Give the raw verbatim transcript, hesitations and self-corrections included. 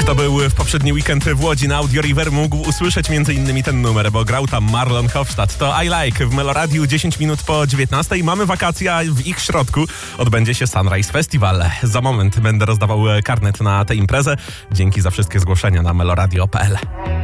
Kto był w poprzedni weekend w Łodzi na Audio River, mógł usłyszeć między innymi ten numer, bo grał tam Marlon Hofstadt. To I Like w Meloradiu dziesięć minut po dziewiętnastej. Mamy wakacje, a w ich środku odbędzie się Sunrise Festival. Za moment będę rozdawał karnet na tę imprezę. Dzięki za wszystkie zgłoszenia na meloradio kropka p l.